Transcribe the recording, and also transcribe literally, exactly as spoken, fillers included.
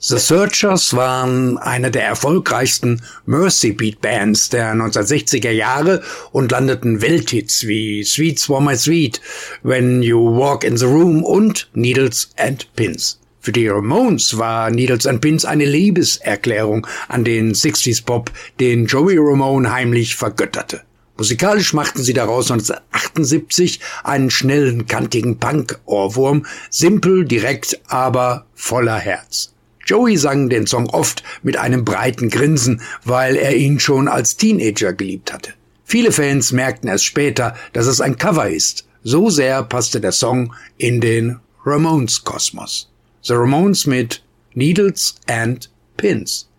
The Searchers waren eine der erfolgreichsten Mercy-Beat-Bands der neunzehnhundertsechziger Jahre und landeten Welthits wie Sweet's For My Sweet, When You Walk in the Room und Needles and Pins. Für die Ramones war Needles and Pins eine Liebeserklärung an den sechziger Pop, den Joey Ramone heimlich vergötterte. Musikalisch machten sie daraus neunzehnhundertachtundsiebzig einen schnellen, kantigen Punk-Ohrwurm, simpel, direkt, aber voller Herz. Joey sang den Song oft mit einem breiten Grinsen, weil er ihn schon als Teenager geliebt hatte. Viele Fans merkten erst später, dass es ein Cover ist. So sehr passte der Song in den Ramones-Kosmos. The Ramones mit Needles and Pins.